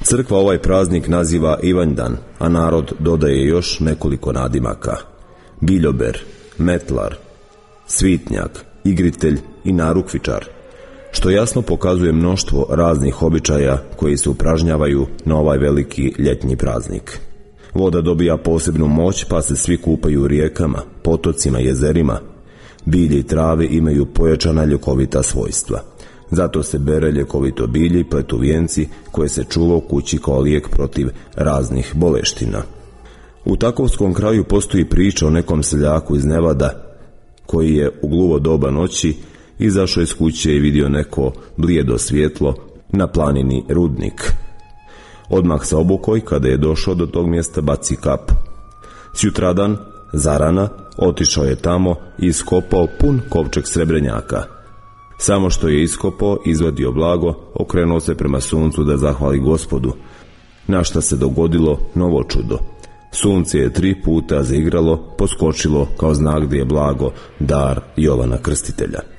Crkva ovaj praznik naziva Ivanjdan, a narod dodaje još nekoliko nadimaka: biljober, metlar, svitnjak, igritelj i narukvičar, što jasno pokazuje mnoštvo raznih običaja koji se upražnjavaju na ovaj veliki ljetnji praznik. Voda dobija posebnu moć, pa se svi kupaju u rijekama, potocima, jezerima. Bilje i trave imaju pojačana ljekovita svojstva. Zato se bere ljekovito bilje i pletu vijenci koje se čuva u kući kao lijek protiv raznih boleština. U Takovskom kraju postoji priča o nekom seljaku iz Nevada koji je u gluvo doba noći izašao iz kuće i vidio neko blijedo svjetlo na planini Rudnik. Odmah se obukao i kada je došao do tog mjesta baci kapu. Sjutradan, zarana, otišao je tamo i iskopao pun kovčeg srebrenjaka. Samo što je iskopao, izvadio blago, okrenuo se prema suncu da zahvali Gospodu, na šta se dogodilo novo čudo. Sunce je 3 puta zaigralo, poskočilo kao znak da je blago dar Jovana Krstitelja.